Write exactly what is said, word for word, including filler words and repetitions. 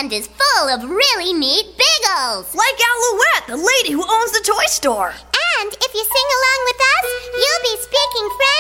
land is full of really neat bagels. Like Alouette, the lady who owns the toy store. And if you sing along with us, you'll be speaking French